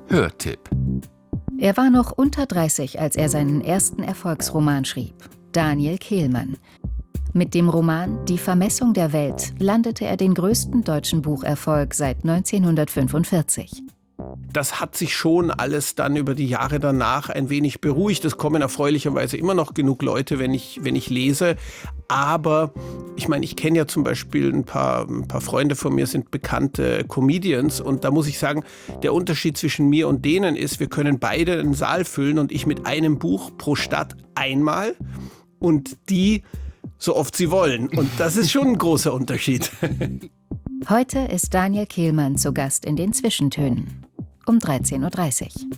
Hörtipp. Er war noch unter 30, als er seinen ersten Erfolgsroman schrieb, Daniel Kehlmann. Mit dem Roman »Die Vermessung der Welt« landete er den größten deutschen Bucherfolg seit 1945. Das hat sich schon alles dann über die Jahre danach ein wenig beruhigt. Es kommen erfreulicherweise immer noch genug Leute, wenn ich lese. Aber ich meine, ich kenne ja zum Beispiel ein paar Freunde von mir, sind bekannte Comedians. Und da muss ich sagen, der Unterschied zwischen mir und denen ist, wir können beide einen Saal füllen und ich mit einem Buch pro Stadt einmal und die so oft sie wollen. Und das ist schon ein großer Unterschied. Heute ist Daniel Kehlmann zu Gast in den Zwischentönen um 13.30 Uhr.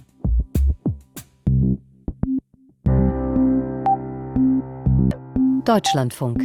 Deutschlandfunk.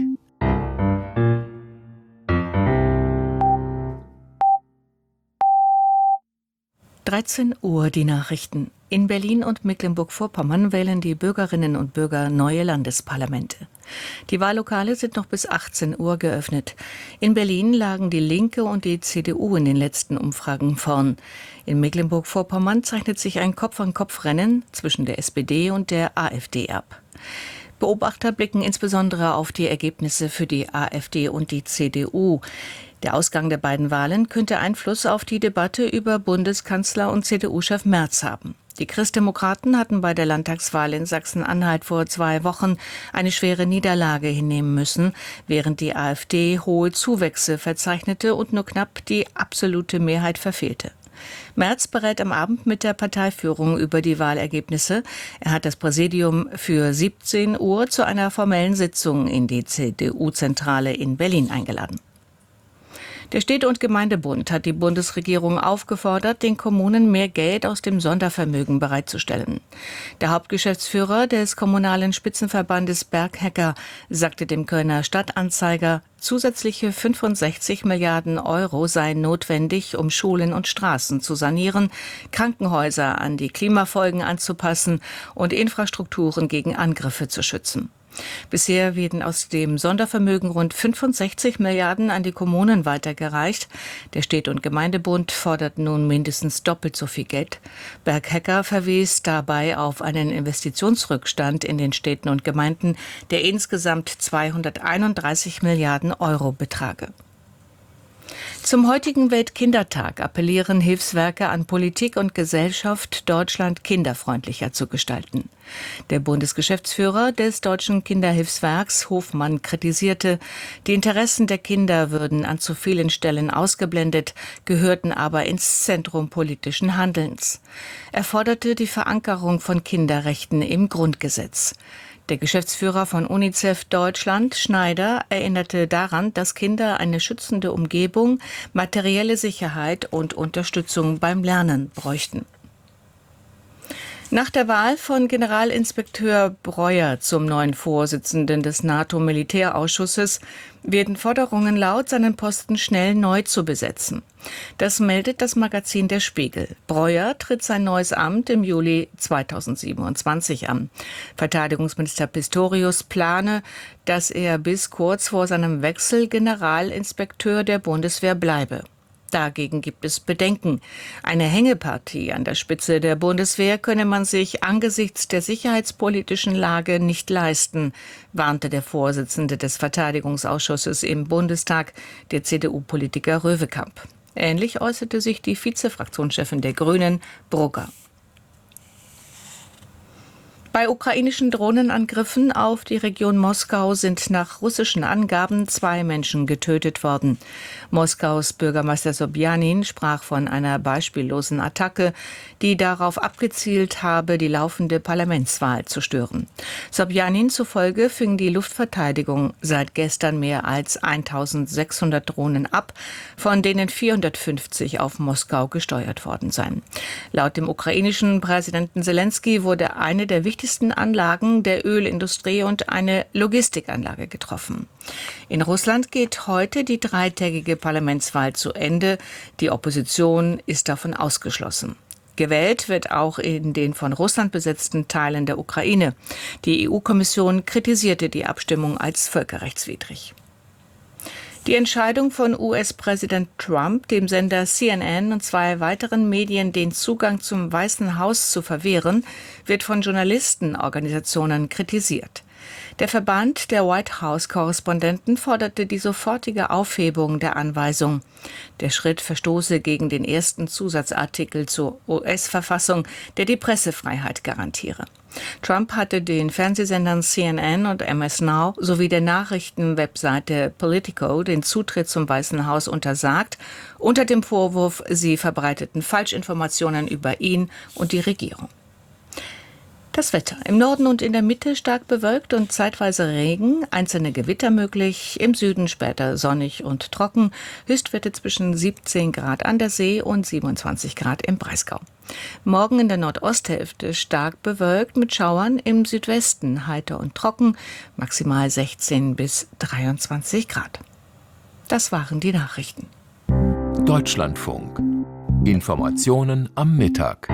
Uhr die Nachrichten. In Berlin und Mecklenburg-Vorpommern wählen die Bürgerinnen und Bürger neue Landesparlamente. Die Wahllokale sind noch bis 18 Uhr geöffnet. In Berlin lagen die Linke und die CDU in den letzten Umfragen vorn. In Mecklenburg-Vorpommern zeichnet sich ein Kopf-an-Kopf-Rennen zwischen der SPD und der AfD ab. Beobachter blicken insbesondere auf die Ergebnisse für die AfD und die CDU. Der Ausgang der beiden Wahlen könnte Einfluss auf die Debatte über Bundeskanzler und CDU-Chef Merz haben. Die Christdemokraten hatten bei der Landtagswahl in Sachsen-Anhalt vor 2 Wochen eine schwere Niederlage hinnehmen müssen, während die AfD hohe Zuwächse verzeichnete und nur knapp die absolute Mehrheit verfehlte. Merz berät am Abend mit der Parteiführung über die Wahlergebnisse. Er hat das Präsidium für 17 Uhr zu einer formellen Sitzung in die CDU-Zentrale in Berlin eingeladen. Der Städte- und Gemeindebund hat die Bundesregierung aufgefordert, den Kommunen mehr Geld aus dem Sondervermögen bereitzustellen. Der Hauptgeschäftsführer des kommunalen Spitzenverbandes Berg Hecker sagte dem Kölner Stadtanzeiger, zusätzliche 65 Milliarden Euro seien notwendig, um Schulen und Straßen zu sanieren, Krankenhäuser an die Klimafolgen anzupassen und Infrastrukturen gegen Angriffe zu schützen. Bisher werden aus dem Sondervermögen rund 65 Milliarden an die Kommunen weitergereicht. Der Städte- und Gemeindebund fordert nun mindestens doppelt so viel Geld. Berg Hecker verwies dabei auf einen Investitionsrückstand in den Städten und Gemeinden, der insgesamt 231 Milliarden Euro betrage. Zum heutigen Weltkindertag appellieren Hilfswerke an Politik und Gesellschaft, Deutschland kinderfreundlicher zu gestalten. Der Bundesgeschäftsführer des Deutschen Kinderhilfswerks, Hofmann, kritisierte, die Interessen der Kinder würden an zu vielen Stellen ausgeblendet, gehörten aber ins Zentrum politischen Handelns. Er forderte die Verankerung von Kinderrechten im Grundgesetz. Der Geschäftsführer von UNICEF Deutschland, Schneider, erinnerte daran, dass Kinder eine schützende Umgebung, materielle Sicherheit und Unterstützung beim Lernen bräuchten. Nach der Wahl von Generalinspekteur Breuer zum neuen Vorsitzenden des NATO-Militärausschusses werden Forderungen laut, seinen Posten schnell neu zu besetzen. Das meldet das Magazin Der Spiegel. Breuer tritt sein neues Amt im Juli 2027 an. Verteidigungsminister Pistorius plane, dass er bis kurz vor seinem Wechsel Generalinspekteur der Bundeswehr bleibe. Dagegen gibt es Bedenken. Eine Hängepartie an der Spitze der Bundeswehr könne man sich angesichts der sicherheitspolitischen Lage nicht leisten, warnte der Vorsitzende des Verteidigungsausschusses im Bundestag, der CDU-Politiker Röwekamp. Ähnlich äußerte sich die Vizefraktionschefin der Grünen, Brugger. Bei ukrainischen Drohnenangriffen auf die Region Moskau sind nach russischen Angaben 2 Menschen getötet worden. Moskaus Bürgermeister Sobjanin sprach von einer beispiellosen Attacke, die darauf abgezielt habe, die laufende Parlamentswahl zu stören. Sobjanin zufolge fing die Luftverteidigung seit gestern mehr als 1600 Drohnen ab, von denen 450 auf Moskau gesteuert worden seien. Laut dem ukrainischen Präsidenten Selenskyj wurde eine der wichtigsten Anlagen der Ölindustrie und eine Logistikanlage getroffen. In Russland geht heute die 3-tägige Parlamentswahl zu Ende. Die Opposition ist davon ausgeschlossen. Gewählt wird auch in den von Russland besetzten Teilen der Ukraine. Die EU-Kommission kritisierte die Abstimmung als völkerrechtswidrig. Die Entscheidung von US-Präsident Trump, dem Sender CNN und 2 weiteren Medien den Zugang zum Weißen Haus zu verwehren, wird von Journalistenorganisationen kritisiert. Der Verband der White House-Korrespondenten forderte die sofortige Aufhebung der Anweisung. Der Schritt verstoße gegen den ersten Zusatzartikel zur US-Verfassung, der die Pressefreiheit garantiere. Trump hatte den Fernsehsendern CNN und MS Now sowie der Nachrichtenwebseite Politico den Zutritt zum Weißen Haus untersagt, unter dem Vorwurf, sie verbreiteten Falschinformationen über ihn und die Regierung. Das Wetter. Im Norden und in der Mitte stark bewölkt und zeitweise Regen, einzelne Gewitter möglich, im Süden später sonnig und trocken, Höchstwerte zwischen 17 Grad an der See und 27 Grad im Breisgau. Morgen in der Nordosthälfte stark bewölkt mit Schauern, im Südwesten heiter und trocken, maximal 16 bis 23 Grad. Das waren die Nachrichten. Deutschlandfunk. Informationen am Mittag.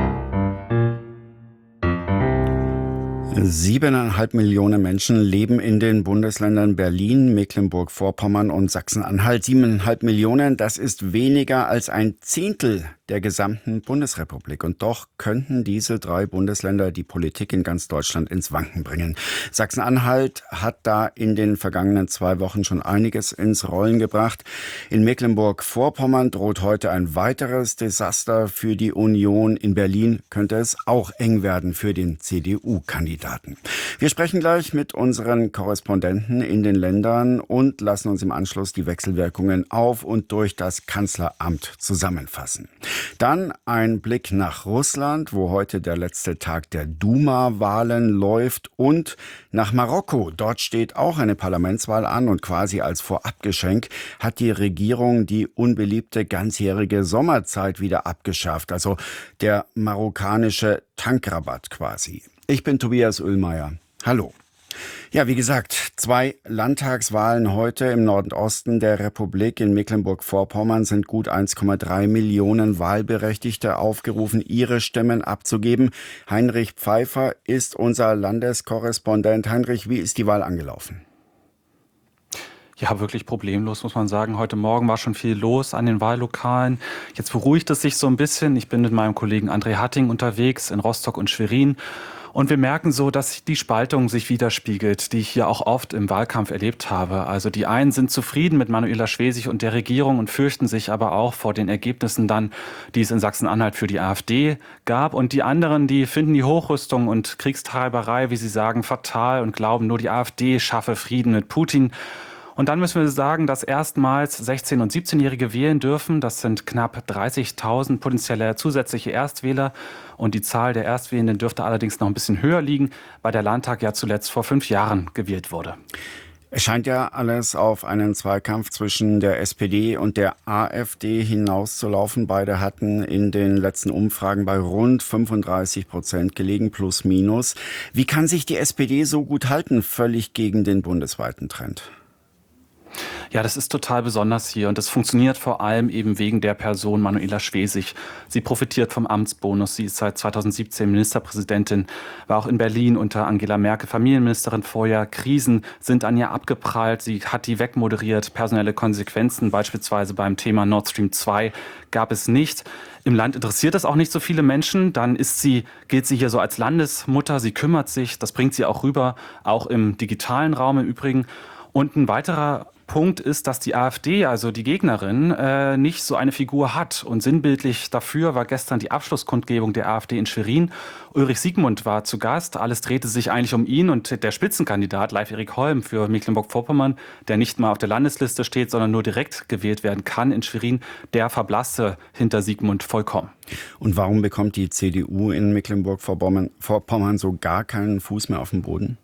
7,5 Millionen Menschen leben in den Bundesländern Berlin, Mecklenburg-Vorpommern und Sachsen-Anhalt. 7,5 Millionen, das ist weniger als ein Zehntel der gesamten Bundesrepublik. Und doch könnten diese 3 Bundesländer die Politik in ganz Deutschland ins Wanken bringen. Sachsen-Anhalt hat da in den vergangenen 2 Wochen schon einiges ins Rollen gebracht. In Mecklenburg-Vorpommern droht heute ein weiteres Desaster für die Union. In Berlin könnte es auch eng werden für den CDU-Kandidaten. Wir sprechen gleich mit unseren Korrespondenten in den Ländern und lassen uns im Anschluss die Wechselwirkungen auf und durch das Kanzleramt zusammenfassen. Dann ein Blick nach Russland, wo heute der letzte Tag der Duma-Wahlen läuft, und nach Marokko. Dort steht auch eine Parlamentswahl an und quasi als Vorabgeschenk hat die Regierung die unbeliebte ganzjährige Sommerzeit wieder abgeschafft. Also der marokkanische Tankrabatt quasi. Ich bin Tobias Oehlmeier. Hallo. Ja, wie gesagt, 2 Landtagswahlen heute im Nordosten der Republik. In Mecklenburg-Vorpommern sind gut 1,3 Millionen Wahlberechtigte aufgerufen, ihre Stimmen abzugeben. Heinrich Pfeiffer ist unser Landeskorrespondent. Heinrich, wie ist die Wahl angelaufen? Ja, wirklich problemlos, muss man sagen. Heute Morgen war schon viel los an den Wahllokalen. Jetzt beruhigt es sich so ein bisschen. Ich bin mit meinem Kollegen André Hatting unterwegs in Rostock und Schwerin. Und wir merken so, dass die Spaltung sich widerspiegelt, die ich hier auch oft im Wahlkampf erlebt habe. Also die einen sind zufrieden mit Manuela Schwesig und der Regierung und fürchten sich aber auch vor den Ergebnissen dann, die es in Sachsen-Anhalt für die AfD gab. Und die anderen, die finden die Hochrüstung und Kriegstreiberei, wie sie sagen, fatal und glauben, nur die AfD schaffe Frieden mit Putin. Und dann müssen wir sagen, dass erstmals 16- und 17-Jährige wählen dürfen. Das sind knapp 30.000 potenzielle zusätzliche Erstwähler. Und die Zahl der Erstwählenden dürfte allerdings noch ein bisschen höher liegen, weil der Landtag ja zuletzt vor 5 Jahren gewählt wurde. Es scheint ja alles auf einen Zweikampf zwischen der SPD und der AfD hinauszulaufen. Beide hatten in den letzten Umfragen bei rund 35% gelegen, plus minus. Wie kann sich die SPD so gut halten, völlig gegen den bundesweiten Trend? Ja, das ist total besonders hier und das funktioniert vor allem eben wegen der Person Manuela Schwesig. Sie profitiert vom Amtsbonus. Sie ist seit 2017 Ministerpräsidentin, war auch in Berlin unter Angela Merkel Familienministerin vorher. Krisen sind an ihr abgeprallt. Sie hat die wegmoderiert. Personelle Konsequenzen, beispielsweise beim Thema Nord Stream 2, gab es nicht. Im Land interessiert das auch nicht so viele Menschen. Dann gilt sie hier so als Landesmutter. Sie kümmert sich. Das bringt sie auch rüber, auch im digitalen Raum im Übrigen. Und ein weiterer Punkt ist, dass die AfD, also die Gegnerin, nicht so eine Figur hat. Und sinnbildlich dafür war gestern die Abschlusskundgebung der AfD in Schwerin. Ulrich Siegmund war zu Gast. Alles drehte sich eigentlich um ihn und der Spitzenkandidat Leif-Erik Holm für Mecklenburg-Vorpommern, der nicht mal auf der Landesliste steht, sondern nur direkt gewählt werden kann in Schwerin, der verblasste hinter Siegmund vollkommen. Und warum bekommt die CDU in Mecklenburg-Vorpommern so gar keinen Fuß mehr auf dem Boden?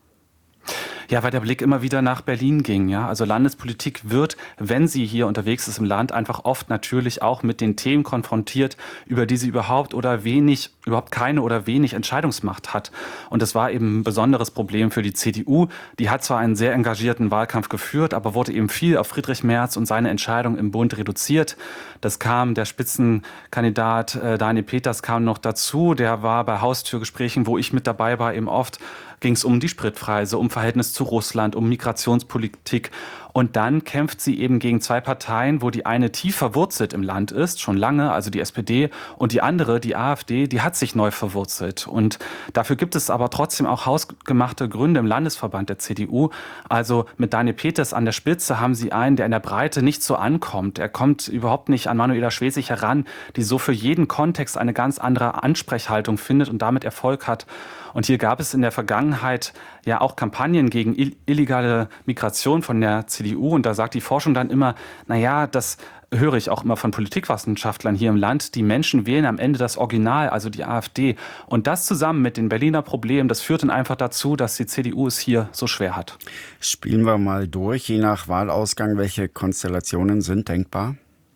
Ja, weil der Blick immer wieder nach Berlin ging. Ja? Also Landespolitik wird, wenn sie hier unterwegs ist im Land, einfach oft natürlich auch mit den Themen konfrontiert, über die sie überhaupt keine oder wenig Entscheidungsmacht hat. Und das war eben ein besonderes Problem für die CDU. Die hat zwar einen sehr engagierten Wahlkampf geführt, aber wurde eben viel auf Friedrich Merz und seine Entscheidung im Bund reduziert. Das kam, der Spitzenkandidat Daniel Peters kam noch dazu. Der war bei Haustürgesprächen, wo ich mit dabei war, eben oft ging es um die Spritpreise, um Verhältnis zu Russland, um Migrationspolitik. Und dann kämpft sie eben gegen zwei Parteien, wo die eine tief verwurzelt im Land ist, schon lange, also die SPD, und die andere, die AfD, die hat sich neu verwurzelt. Und dafür gibt es aber trotzdem auch hausgemachte Gründe im Landesverband der CDU. Also mit Daniel Peters an der Spitze haben sie einen, der in der Breite nicht so ankommt. Er kommt überhaupt nicht an Manuela Schwesig heran, die so für jeden Kontext eine ganz andere Ansprechhaltung findet und damit Erfolg hat. Und hier gab es in der Vergangenheit ja auch Kampagnen gegen illegale Migration von der CDU. Und da sagt die Forschung dann immer, naja, das höre ich auch immer von Politikwissenschaftlern hier im Land, die Menschen wählen am Ende das Original, also die AfD. Und das zusammen mit den Berliner Problemen, das führt dann einfach dazu, dass die CDU es hier so schwer hat. Spielen wir mal durch, je nach Wahlausgang, welche Konstellationen sind denkbar?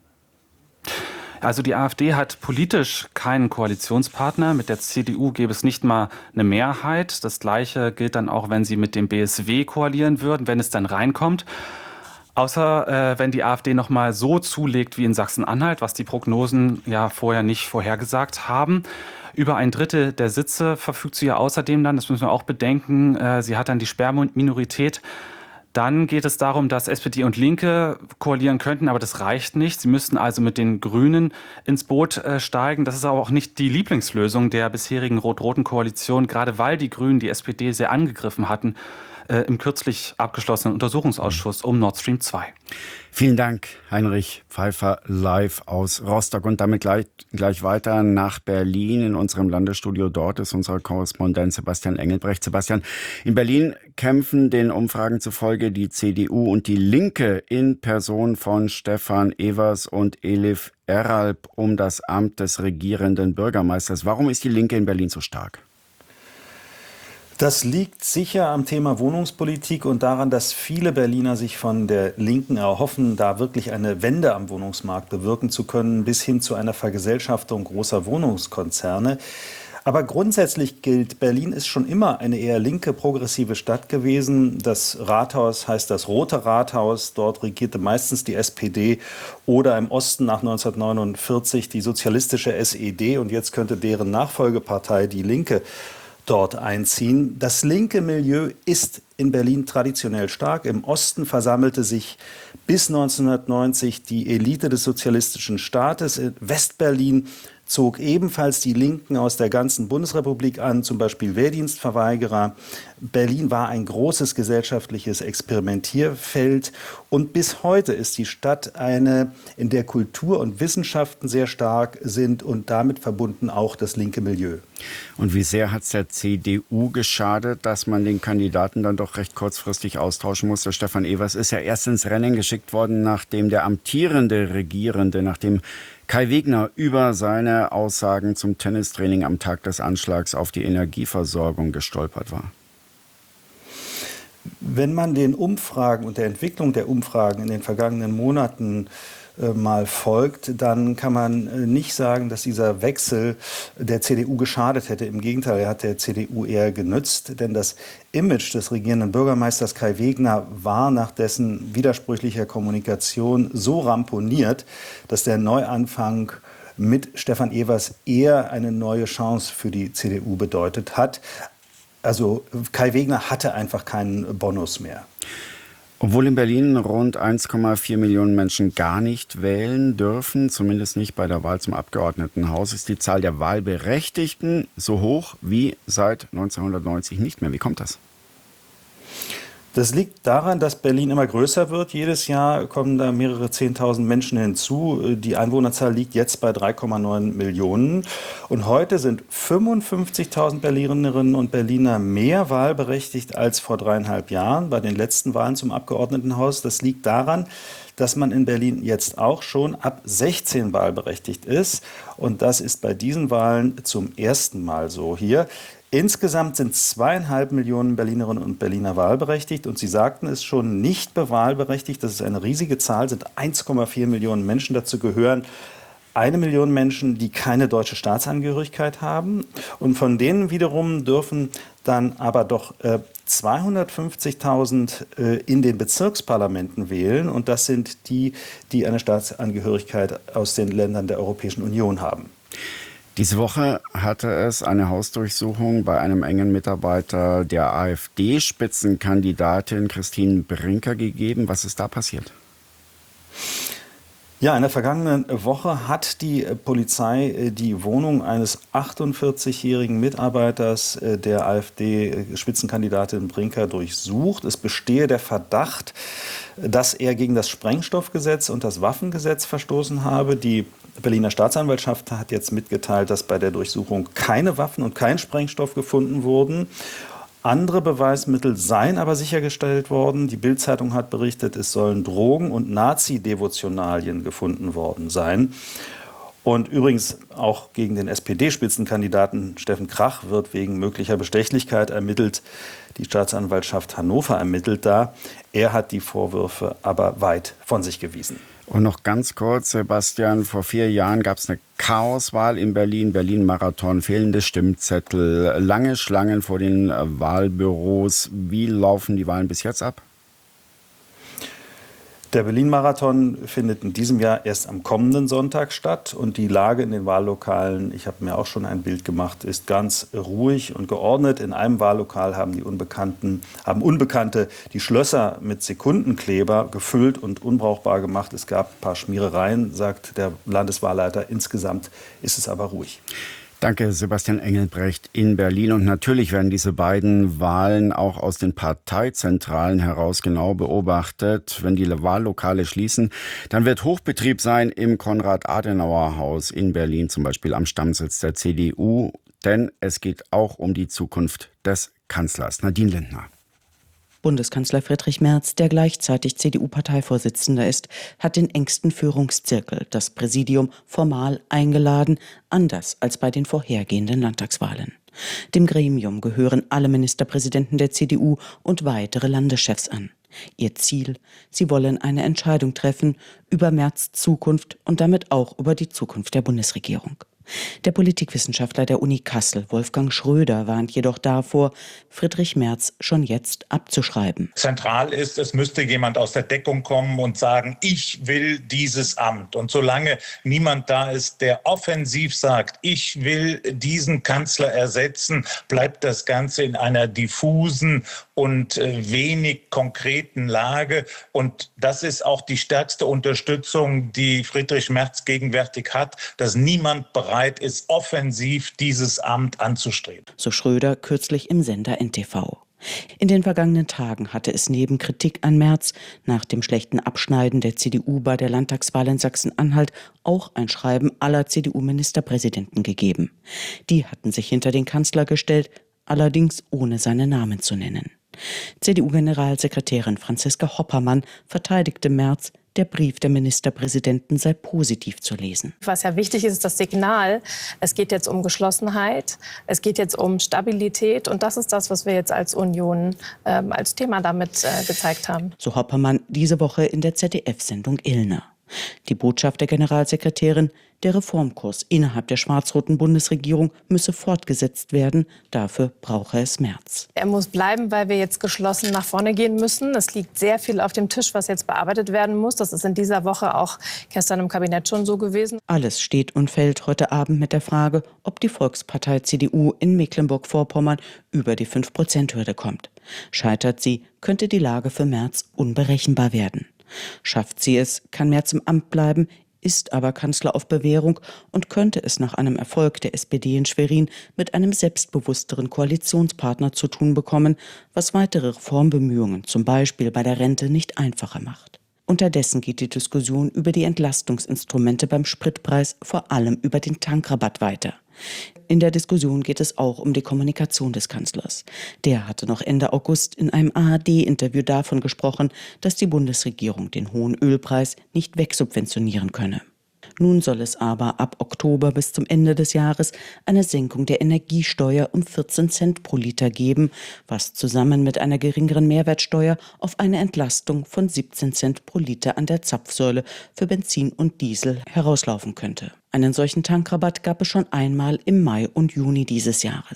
Also die AfD hat politisch keinen Koalitionspartner. Mit der CDU gäbe es nicht mal eine Mehrheit. Das Gleiche gilt dann auch, wenn sie mit dem BSW koalieren würden, wenn es dann reinkommt. Außer wenn die AfD noch mal so zulegt wie in Sachsen-Anhalt, was die Prognosen ja vorher nicht vorhergesagt haben. Über ein Drittel der Sitze verfügt sie ja außerdem dann, das müssen wir auch bedenken, sie hat dann die Sperrminorität. Dann geht es darum, dass SPD und Linke koalieren könnten, aber das reicht nicht. Sie müssten also mit den Grünen ins Boot steigen. Das ist aber auch nicht die Lieblingslösung der bisherigen rot-roten Koalition, gerade weil die Grünen die SPD sehr angegriffen hatten im kürzlich abgeschlossenen Untersuchungsausschuss um Nord Stream 2. Vielen Dank, Heinrich Pfeiffer, live aus Rostock. Und damit gleich weiter nach Berlin in unserem Landesstudio. Dort ist unser Korrespondent Sebastian Engelbrecht. Sebastian, in Berlin kämpfen den Umfragen zufolge die CDU und die Linke in Person von Stefan Evers und Elif Eralp um das Amt des regierenden Bürgermeisters. Warum ist die Linke in Berlin so stark? Das liegt sicher am Thema Wohnungspolitik und daran, dass viele Berliner sich von der Linken erhoffen, da wirklich eine Wende am Wohnungsmarkt bewirken zu können, bis hin zu einer Vergesellschaftung großer Wohnungskonzerne. Aber grundsätzlich gilt, Berlin ist schon immer eine eher linke, progressive Stadt gewesen. Das Rathaus heißt das Rote Rathaus. Dort regierte meistens die SPD oder im Osten nach 1949 die sozialistische SED. Und jetzt könnte deren Nachfolgepartei, die Linke, dort einziehen. Das linke Milieu ist in Berlin traditionell stark. Im Osten versammelte sich bis 1990 die Elite des sozialistischen Staates. In Westberlin zog ebenfalls die Linken aus der ganzen Bundesrepublik an, zum Beispiel Wehrdienstverweigerer. Berlin war ein großes gesellschaftliches Experimentierfeld und bis heute ist die Stadt eine, in der Kultur und Wissenschaften sehr stark sind und damit verbunden auch das linke Milieu. Und wie sehr hat es der CDU geschadet, dass man den Kandidaten dann doch recht kurzfristig austauschen musste? Stefan Evers ist ja erst ins Rennen geschickt worden, nachdem der amtierende Regierende, nachdem Kai Wegner über seine Aussagen zum Tennistraining am Tag des Anschlags auf die Energieversorgung gestolpert war. Wenn man den Umfragen und der Entwicklung der Umfragen in den vergangenen Monaten mal folgt, dann kann man nicht sagen, dass dieser Wechsel der CDU geschadet hätte. Im Gegenteil, er hat der CDU eher genützt, denn das Image des regierenden Bürgermeisters Kai Wegner war nach dessen widersprüchlicher Kommunikation so ramponiert, dass der Neuanfang mit Stefan Evers eher eine neue Chance für die CDU bedeutet hat. Also Kai Wegner hatte einfach keinen Bonus mehr. Obwohl in Berlin rund 1,4 Millionen Menschen gar nicht wählen dürfen, zumindest nicht bei der Wahl zum Abgeordnetenhaus, ist die Zahl der Wahlberechtigten so hoch wie seit 1990 nicht mehr. Wie kommt das? Das liegt daran, dass Berlin immer größer wird. Jedes Jahr kommen da mehrere 10.000 Menschen hinzu. Die Einwohnerzahl liegt jetzt bei 3,9 Millionen. Und heute sind 55.000 Berlinerinnen und Berliner mehr wahlberechtigt als vor 3,5 Jahren bei den letzten Wahlen zum Abgeordnetenhaus. Das liegt daran, dass man in Berlin jetzt auch schon ab 16 wahlberechtigt ist. Und das ist bei diesen Wahlen zum ersten Mal so hier. Insgesamt sind 2,5 Millionen Berlinerinnen und Berliner wahlberechtigt. Und Sie sagten es schon, nicht bewahlberechtigt. Das ist eine riesige Zahl, sind 1,4 Millionen Menschen. Dazu gehören 1 Million Menschen, die keine deutsche Staatsangehörigkeit haben. Und von denen wiederum dürfen dann aber doch 250.000 in den Bezirksparlamenten wählen. Und das sind die, die eine Staatsangehörigkeit aus den Ländern der Europäischen Union haben. Diese Woche hatte es eine Hausdurchsuchung bei einem engen Mitarbeiter der AfD-Spitzenkandidatin Christine Brinker gegeben. Was ist da passiert? Ja, in der vergangenen Woche hat die Polizei die Wohnung eines 48-jährigen Mitarbeiters der AfD-Spitzenkandidatin Brinker durchsucht. Es bestehe der Verdacht, dass er gegen das Sprengstoffgesetz und das Waffengesetz verstoßen habe. Die Berliner Staatsanwaltschaft hat jetzt mitgeteilt, dass bei der Durchsuchung keine Waffen und kein Sprengstoff gefunden wurden. Andere Beweismittel seien aber sichergestellt worden. Die Bild-Zeitung hat berichtet, es sollen Drogen- und Nazi-Devotionalien gefunden worden sein. Und übrigens auch gegen den SPD-Spitzenkandidaten Steffen Krach wird wegen möglicher Bestechlichkeit ermittelt. Die Staatsanwaltschaft Hannover ermittelt da. Er hat die Vorwürfe aber weit von sich gewiesen. Und noch ganz kurz, Sebastian, vor 4 Jahren gab es eine Chaoswahl in Berlin, Berlin-Marathon, fehlende Stimmzettel, lange Schlangen vor den Wahlbüros. Wie laufen die Wahlen bis jetzt ab? Der Berlin-Marathon findet in diesem Jahr erst am kommenden Sonntag statt und die Lage in den Wahllokalen, ich habe mir auch schon ein Bild gemacht, ist ganz ruhig und geordnet. In einem Wahllokal haben Unbekannte die Schlösser mit Sekundenkleber gefüllt und unbrauchbar gemacht. Es gab ein paar Schmierereien, sagt der Landeswahlleiter. Insgesamt ist es aber ruhig. Danke, Sebastian Engelbrecht in Berlin. Und natürlich werden diese beiden Wahlen auch aus den Parteizentralen heraus genau beobachtet. Wenn die Wahllokale schließen, dann wird Hochbetrieb sein im Konrad-Adenauer-Haus in Berlin, zum Beispiel am Stammsitz der CDU. Denn es geht auch um die Zukunft des Kanzlers. Nadine Lindner. Bundeskanzler Friedrich Merz, der gleichzeitig CDU-Parteivorsitzender ist, hat den engsten Führungszirkel, das Präsidium, formal eingeladen, anders als bei den vorhergehenden Landtagswahlen. Dem Gremium gehören alle Ministerpräsidenten der CDU und weitere Landeschefs an. Ihr Ziel: Sie wollen eine Entscheidung treffen über Merz' Zukunft und damit auch über die Zukunft der Bundesregierung. Der Politikwissenschaftler der Uni Kassel, Wolfgang Schröder, warnt jedoch davor, Friedrich Merz schon jetzt abzuschreiben. Zentral ist, es müsste jemand aus der Deckung kommen und sagen, ich will dieses Amt. Und solange niemand da ist, der offensiv sagt, ich will diesen Kanzler ersetzen, bleibt das Ganze in einer diffusen und wenig konkreten Lage. Und das ist auch die stärkste Unterstützung, die Friedrich Merz gegenwärtig hat, dass niemand bereit ist, offensiv dieses Amt anzustreben. So Schröder kürzlich im Sender NTV. In den vergangenen Tagen hatte es neben Kritik an Merz nach dem schlechten Abschneiden der CDU bei der Landtagswahl in Sachsen-Anhalt auch ein Schreiben aller CDU-Ministerpräsidenten gegeben. Die hatten sich hinter den Kanzler gestellt, allerdings ohne seinen Namen zu nennen. CDU-Generalsekretärin Franziska Hoppermann verteidigte Merz, der Brief der Ministerpräsidenten sei positiv zu lesen. Was ja wichtig ist, ist das Signal. Es geht jetzt um Geschlossenheit, es geht jetzt um Stabilität und das ist das, was wir jetzt als Union als Thema damit gezeigt haben. So Hoppermann diese Woche in der ZDF-Sendung Illner. Die Botschaft der Generalsekretärin: Der Reformkurs innerhalb der schwarz-roten Bundesregierung müsse fortgesetzt werden. Dafür brauche es Merz. Er muss bleiben, weil wir jetzt geschlossen nach vorne gehen müssen. Es liegt sehr viel auf dem Tisch, was jetzt bearbeitet werden muss. Das ist in dieser Woche auch gestern im Kabinett schon so gewesen. Alles steht und fällt heute Abend mit der Frage, ob die Volkspartei CDU in Mecklenburg-Vorpommern über die 5%-Hürde kommt. Scheitert sie, könnte die Lage für Merz unberechenbar werden. Schafft sie es, kann Merz im Amt bleiben, ist aber Kanzler auf Bewährung und könnte es nach einem Erfolg der SPD in Schwerin mit einem selbstbewussteren Koalitionspartner zu tun bekommen, was weitere Reformbemühungen, zum Beispiel bei der Rente, nicht einfacher macht. Unterdessen geht die Diskussion über die Entlastungsinstrumente beim Spritpreis, vor allem über den Tankrabatt, weiter. In der Diskussion geht es auch um die Kommunikation des Kanzlers. Der hatte noch Ende August in einem ARD-Interview davon gesprochen, dass die Bundesregierung den hohen Ölpreis nicht wegsubventionieren könne. Nun soll es aber ab Oktober bis zum Ende des Jahres eine Senkung der Energiesteuer um 14 Cent pro Liter geben, was zusammen mit einer geringeren Mehrwertsteuer auf eine Entlastung von 17 Cent pro Liter an der Zapfsäule für Benzin und Diesel herauslaufen könnte. Einen solchen Tankrabatt gab es schon einmal im Mai und Juni dieses Jahres.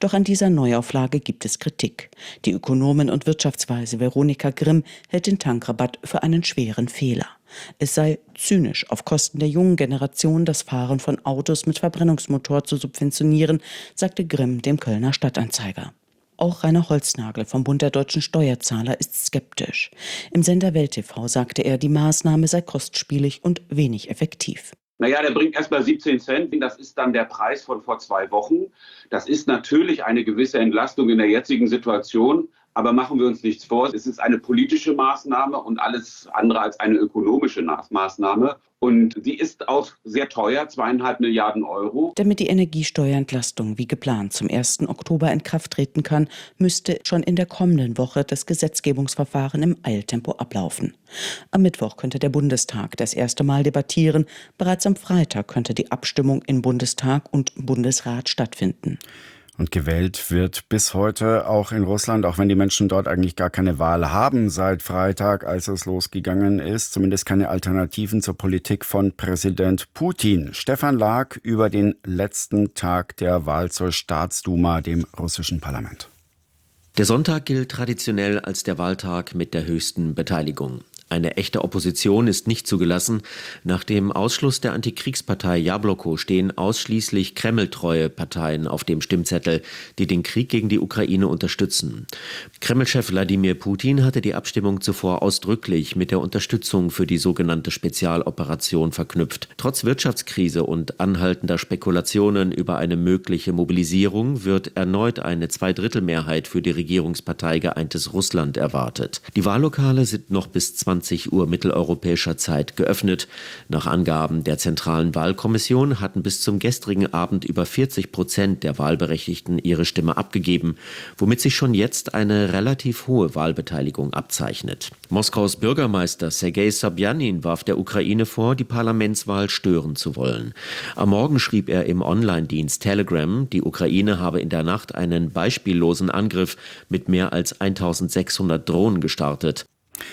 Doch an dieser Neuauflage gibt es Kritik. Die Ökonomin und Wirtschaftsweise Veronika Grimm hält den Tankrabatt für einen schweren Fehler. Es sei zynisch, auf Kosten der jungen Generation das Fahren von Autos mit Verbrennungsmotor zu subventionieren, sagte Grimm dem Kölner Stadtanzeiger. Auch Rainer Holznagel vom Bund der deutschen Steuerzahler ist skeptisch. Im Sender Welt TV sagte er, die Maßnahme sei kostspielig und wenig effektiv. Naja, der bringt erstmal 17 Cent. Das ist dann der Preis von vor 2 Wochen. Das ist natürlich eine gewisse Entlastung in der jetzigen Situation. Aber machen wir uns nichts vor, es ist eine politische Maßnahme und alles andere als eine ökonomische Maßnahme. Und sie ist auch sehr teuer, 2,5 Milliarden Euro. Damit die Energiesteuerentlastung wie geplant zum 1. Oktober in Kraft treten kann, müsste schon in der kommenden Woche das Gesetzgebungsverfahren im Eiltempo ablaufen. Am Mittwoch könnte der Bundestag das erste Mal debattieren. Bereits am Freitag könnte die Abstimmung in Bundestag und Bundesrat stattfinden. Und gewählt wird bis heute auch in Russland, auch wenn die Menschen dort eigentlich gar keine Wahl haben seit Freitag, als es losgegangen ist. Zumindest keine Alternativen zur Politik von Präsident Putin. Stefan Lag über den letzten Tag der Wahl zur Staatsduma, dem russischen Parlament. Der Sonntag gilt traditionell als der Wahltag mit der höchsten Beteiligung. Eine echte Opposition ist nicht zugelassen. Nach dem Ausschluss der Antikriegspartei Jabloko stehen ausschließlich kremltreue Parteien auf dem Stimmzettel, die den Krieg gegen die Ukraine unterstützen. Kremlchef Wladimir Putin hatte die Abstimmung zuvor ausdrücklich mit der Unterstützung für die sogenannte Spezialoperation verknüpft. Trotz Wirtschaftskrise und anhaltender Spekulationen über eine mögliche Mobilisierung wird erneut eine Zweidrittelmehrheit für die Regierungspartei Geeintes Russland erwartet. Die Wahllokale sind noch bis 20 Uhr mitteleuropäischer Zeit geöffnet. Nach Angaben der Zentralen Wahlkommission hatten bis zum gestrigen Abend über 40% der Wahlberechtigten ihre Stimme abgegeben, womit sich schon jetzt eine relativ hohe Wahlbeteiligung abzeichnet. Moskaus Bürgermeister Sergei Sobjanin warf der Ukraine vor, die Parlamentswahl stören zu wollen. Am Morgen schrieb er im Online-Dienst Telegram, die Ukraine habe in der Nacht einen beispiellosen Angriff mit mehr als 1600 Drohnen gestartet.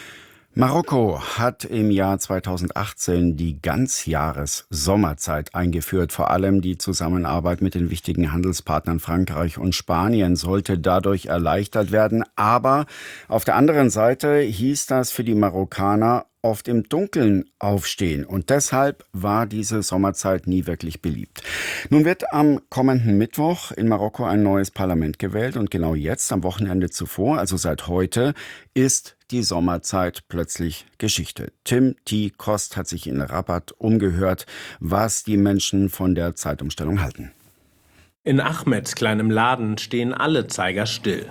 Marokko hat im Jahr 2018 die Ganzjahres-Sommerzeit eingeführt. Vor allem die Zusammenarbeit mit den wichtigen Handelspartnern Frankreich und Spanien sollte dadurch erleichtert werden. Aber auf der anderen Seite hieß das für die Marokkaner oft im Dunkeln aufstehen. Und deshalb war diese Sommerzeit nie wirklich beliebt. Nun wird am kommenden Mittwoch in Marokko ein neues Parlament gewählt. Und genau jetzt, am Wochenende zuvor, also seit heute, ist die Sommerzeit plötzlich Geschichte. Tim T. Kost hat sich in Rabat umgehört, was die Menschen von der Zeitumstellung halten. In Ahmeds kleinem Laden stehen alle Zeiger still.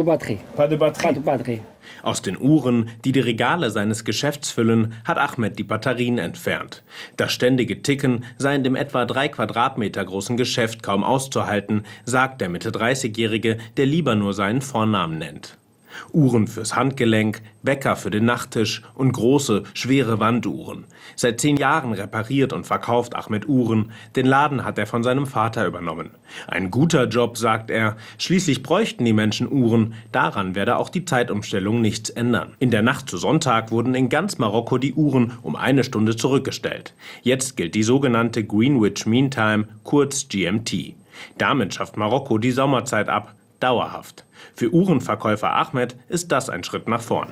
Aus den Uhren, die die Regale seines Geschäfts füllen, hat Ahmed die Batterien entfernt. Das ständige Ticken sei in dem etwa 3 Quadratmeter großen Geschäft kaum auszuhalten, sagt der Mitte-30-Jährige, der lieber nur seinen Vornamen nennt. Uhren fürs Handgelenk, Wecker für den Nachttisch und große, schwere Wanduhren. Seit 10 Jahren repariert und verkauft Ahmed Uhren. Den Laden hat er von seinem Vater übernommen. Ein guter Job, sagt er. Schließlich bräuchten die Menschen Uhren. Daran werde auch die Zeitumstellung nichts ändern. In der Nacht zu Sonntag wurden in ganz Marokko die Uhren um 1 Stunde zurückgestellt. Jetzt gilt die sogenannte Greenwich Mean Time, kurz GMT. Damit schafft Marokko die Sommerzeit ab. Dauerhaft. Für Uhrenverkäufer Ahmed ist das ein Schritt nach vorn.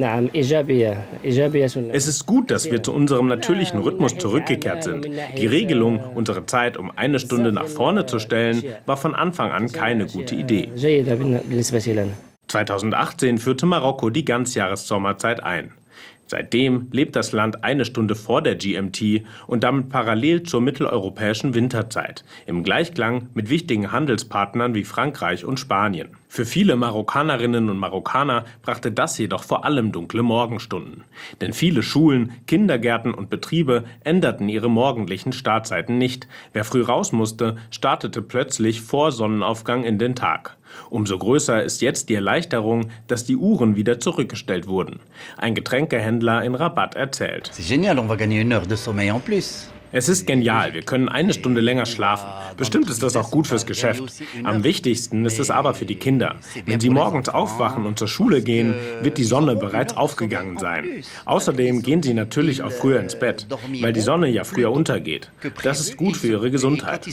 Es ist gut, dass wir zu unserem natürlichen Rhythmus zurückgekehrt sind. Die Regelung, unsere Zeit um 1 Stunde nach vorne zu stellen, war von Anfang an keine gute Idee. 2018 führte Marokko die Ganzjahressommerzeit ein. Seitdem lebt das Land 1 Stunde vor der GMT und damit parallel zur mitteleuropäischen Winterzeit, im Gleichklang mit wichtigen Handelspartnern wie Frankreich und Spanien. Für viele Marokkanerinnen und Marokkaner brachte das jedoch vor allem dunkle Morgenstunden. Denn viele Schulen, Kindergärten und Betriebe änderten ihre morgendlichen Startzeiten nicht. Wer früh raus musste, startete plötzlich vor Sonnenaufgang in den Tag. Umso größer ist jetzt die Erleichterung, dass die Uhren wieder zurückgestellt wurden. Ein Getränkehändler in Rabat erzählt. C'est génial, on va gagner 1 heure de sommeil en plus. Es ist genial, wir können eine Stunde länger schlafen. Bestimmt ist das auch gut fürs Geschäft. Am wichtigsten ist es aber für die Kinder. Wenn sie morgens aufwachen und zur Schule gehen, wird die Sonne bereits aufgegangen sein. Außerdem gehen sie natürlich auch früher ins Bett, weil die Sonne ja früher untergeht. Das ist gut für ihre Gesundheit.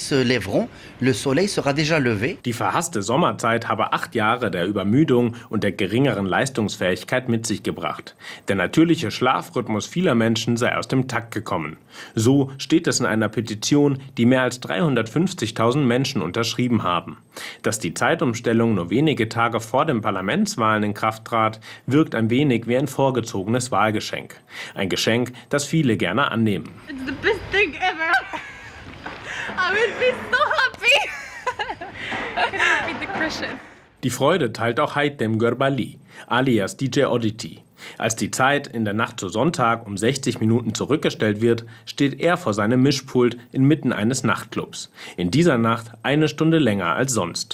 Die verhasste Sommerzeit habe 8 Jahre der Übermüdung und der geringeren Leistungsfähigkeit mit sich gebracht. Der natürliche Schlafrhythmus vieler Menschen sei aus dem Takt gekommen. So steht es in einer Petition, die mehr als 350.000 Menschen unterschrieben haben. Dass die Zeitumstellung nur wenige Tage vor den Parlamentswahlen in Kraft trat, wirkt ein wenig wie ein vorgezogenes Wahlgeschenk. Ein Geschenk, das viele gerne annehmen. It's the best thing ever. I will be so happy. I be the Christian. Die Freude teilt auch Haitham Görbali, alias DJ Oddity. Als die Zeit in der Nacht zu Sonntag um 60 Minuten zurückgestellt wird, steht er vor seinem Mischpult inmitten eines Nachtclubs. In dieser Nacht 1 Stunde länger als sonst.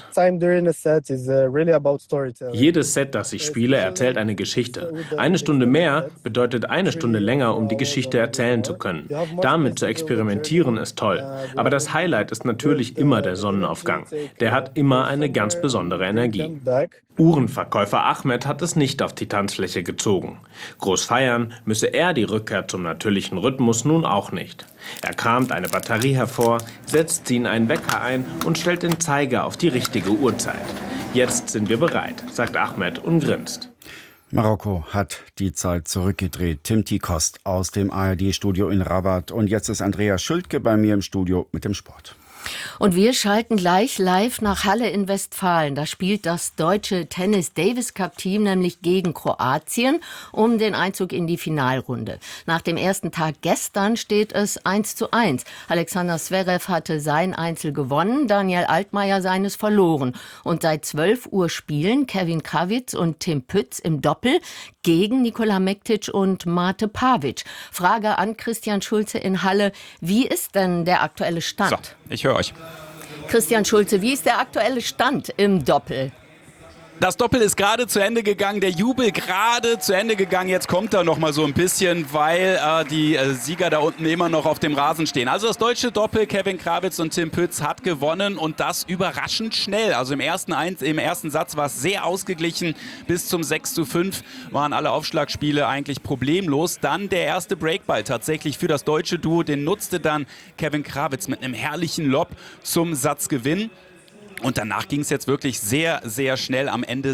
Jedes Set, das ich spiele, erzählt eine Geschichte. 1 Stunde mehr bedeutet 1 Stunde länger, um die Geschichte erzählen zu können. Damit zu experimentieren ist toll. Aber das Highlight ist natürlich immer der Sonnenaufgang. Der hat immer eine ganz besondere Energie. Uhrenverkäufer Ahmed hat es nicht auf die Tanzfläche gezogen. Groß feiern müsse er die Rückkehr zum natürlichen Rhythmus nun auch nicht. Er kramt eine Batterie hervor, setzt sie in einen Wecker ein und stellt den Zeiger auf die richtige Uhrzeit. Jetzt sind wir bereit, sagt Ahmed und grinst. Marokko hat die Zeit zurückgedreht. Tim Tikost aus dem ARD-Studio in Rabat. Und jetzt ist Andrea Schültke bei mir im Studio mit dem Sport. Und wir schalten gleich live nach Halle in Westfalen. Da spielt das deutsche Tennis-Davis-Cup-Team nämlich gegen Kroatien um den Einzug in die Finalrunde. Nach dem ersten Tag gestern steht es 1:1. Alexander Zverev hatte sein Einzel gewonnen, Daniel Altmaier seines verloren. Und seit 12 Uhr spielen Kevin Krawietz und Tim Pütz im Doppel gegen Nikola Mektić und Mate Pavic. Frage an Christian Schulze in Halle. Wie ist denn der aktuelle Stand? So, ich höre euch. Christian Schulze, wie ist der aktuelle Stand im Doppel? Das Doppel ist gerade zu Ende gegangen, der Jubel gerade zu Ende gegangen. Jetzt kommt er noch mal so ein bisschen, weil die Sieger da unten immer noch auf dem Rasen stehen. Also das deutsche Doppel, Kevin Krawietz und Tim Pütz hat gewonnen und das überraschend schnell. Also im ersten Satz war es sehr ausgeglichen. Bis zum 6:5 waren alle Aufschlagspiele eigentlich problemlos. Dann der erste Breakball tatsächlich für das deutsche Duo. Den nutzte dann Kevin Krawietz mit einem herrlichen Lob zum Satzgewinn. Und danach ging es jetzt wirklich sehr, sehr schnell. Am Ende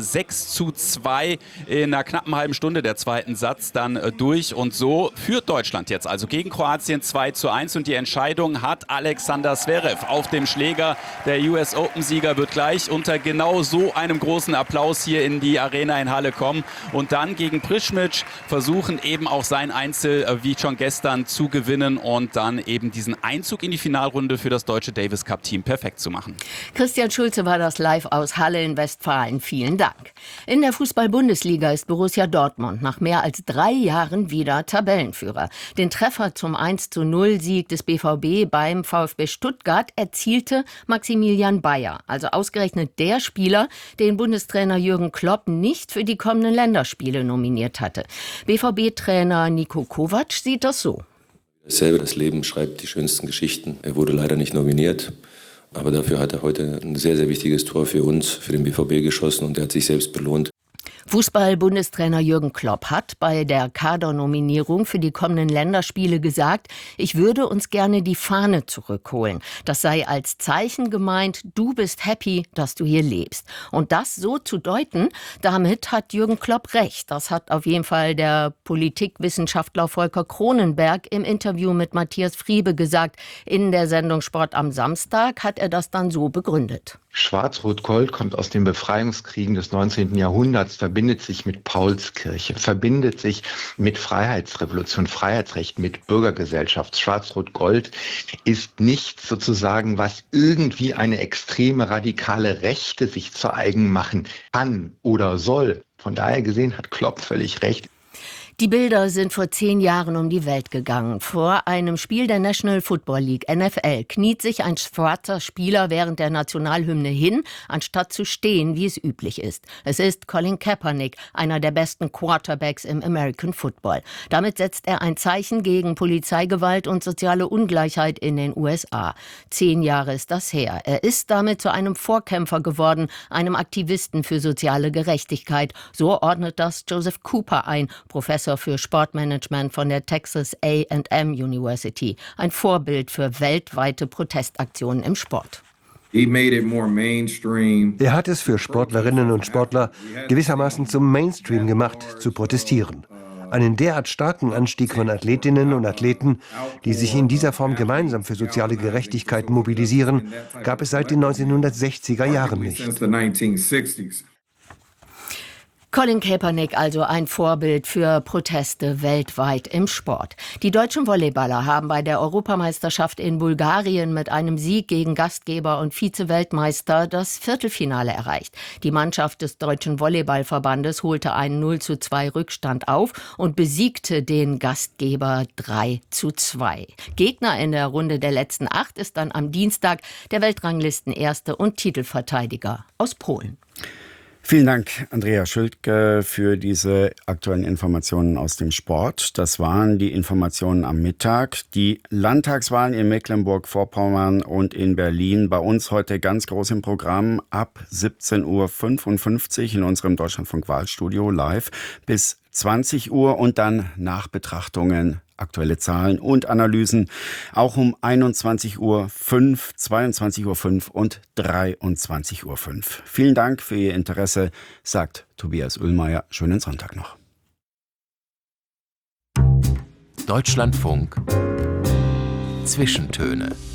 6:2 in einer knappen halben Stunde der zweiten Satz dann durch. Und so führt Deutschland jetzt also gegen Kroatien 2:1. Und die Entscheidung hat Alexander Zverev auf dem Schläger. Der US Open-Sieger wird gleich unter genau so einem großen Applaus hier in die Arena in Halle kommen. Und dann gegen Prischmic versuchen eben auch sein Einzel wie schon gestern zu gewinnen. Und dann eben diesen Einzug in die Finalrunde für das deutsche Davis Cup Team perfekt zu machen. Christian Schulze war das live aus Halle in Westfalen. Vielen Dank. In der Fußball-Bundesliga ist Borussia Dortmund nach mehr als 3 Jahren wieder Tabellenführer. Den Treffer zum 1:0-Sieg des BVB beim VfB Stuttgart erzielte Maximilian Bayer. Also ausgerechnet der Spieler, den Bundestrainer Jürgen Klopp nicht für die kommenden Länderspiele nominiert hatte. BVB-Trainer Niko Kovac sieht das so. Das Leben schreibt die schönsten Geschichten. Er wurde leider nicht nominiert. Aber dafür hat er heute ein sehr, sehr wichtiges Tor für uns, für den BVB geschossen und er hat sich selbst belohnt. Fußball-Bundestrainer Jürgen Klopp hat bei der Kadernominierung für die kommenden Länderspiele gesagt, ich würde uns gerne die Fahne zurückholen. Das sei als Zeichen gemeint, du bist happy, dass du hier lebst. Und das so zu deuten, damit hat Jürgen Klopp recht. Das hat auf jeden Fall der Politikwissenschaftler Volker Kronenberg im Interview mit Matthias Friebe gesagt. In der Sendung Sport am Samstag hat er das dann so begründet. Schwarz-Rot-Gold kommt aus den Befreiungskriegen des 19. Jahrhunderts, verbindet sich mit Paulskirche, verbindet sich mit Freiheitsrevolution, Freiheitsrecht, mit Bürgergesellschaft. Schwarz-Rot-Gold ist nichts sozusagen, was irgendwie eine extreme radikale Rechte sich zu eigen machen kann oder soll. Von daher gesehen hat Klopp völlig recht. Die Bilder sind vor 10 Jahren um die Welt gegangen. Vor einem Spiel der National Football League, NFL, kniet sich ein schwarzer Spieler während der Nationalhymne hin, anstatt zu stehen, wie es üblich ist. Es ist Colin Kaepernick, einer der besten Quarterbacks im American Football. Damit setzt er ein Zeichen gegen Polizeigewalt und soziale Ungleichheit in den USA. 10 Jahre ist das her. Er ist damit zu einem Vorkämpfer geworden, einem Aktivisten für soziale Gerechtigkeit. So ordnet das Joseph Cooper ein, Professor für Sportmanagement von der Texas A&M University. Ein Vorbild für weltweite Protestaktionen im Sport. Er hat es für Sportlerinnen und Sportler gewissermaßen zum Mainstream gemacht, zu protestieren. Einen derart starken Anstieg von Athletinnen und Athleten, die sich in dieser Form gemeinsam für soziale Gerechtigkeit mobilisieren, gab es seit den 1960er Jahren nicht. Colin Kaepernick also ein Vorbild für Proteste weltweit im Sport. Die deutschen Volleyballer haben bei der Europameisterschaft in Bulgarien mit einem Sieg gegen Gastgeber und Vize-Weltmeister das Viertelfinale erreicht. Die Mannschaft des Deutschen Volleyballverbandes holte einen 0:2 Rückstand auf und besiegte den Gastgeber 3:2. Gegner in der Runde der letzten 8 ist dann am Dienstag der Weltranglisten-Erste und Titelverteidiger aus Polen. Vielen Dank, Andrea Schülke, für diese aktuellen Informationen aus dem Sport. Das waren die Informationen am Mittag. Die Landtagswahlen in Mecklenburg-Vorpommern und in Berlin. Bei uns heute ganz groß im Programm ab 17:55 Uhr in unserem Deutschlandfunk-Wahlstudio live bis 20 Uhr und dann Nachbetrachtungen, aktuelle Zahlen und Analysen, auch um 21:05 Uhr, 22:05 Uhr und 23:05 Uhr. Vielen Dank für Ihr Interesse, sagt Tobias Uhlmeier. Schönen Sonntag noch. Deutschlandfunk Zwischentöne.